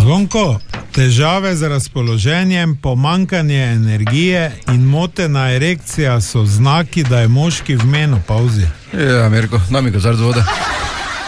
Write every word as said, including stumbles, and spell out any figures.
Zvonko, težave z razpoloženjem, pomankanje energije in motena erekcija so znaki, da je moški v menopauzi. Ja, Mirko, daj mi kozarec vode.